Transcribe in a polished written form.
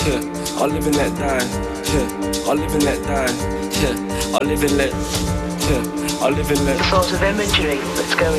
yeah. I'll live and let die, yeah. I'll live and let die, yeah. I'll live and let, yeah. I'll live and let. The sort of imagery that's going